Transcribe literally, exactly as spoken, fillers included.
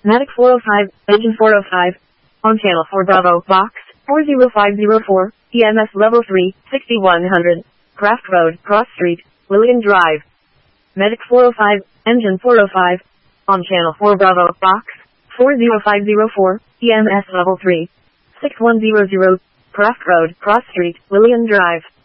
Medic four oh five, Engine four oh five. On Channel four Bravo, Box four zero five zero four, E M S Level three, sixty-one hundred. Craft Road, Cross Street, Lillian Drive. Medic four oh five, Engine four oh five. On Channel four Bravo, Box four zero five zero four, E M S Level three, six one zero zero. Craft Road, Cross Street, Lillian Drive.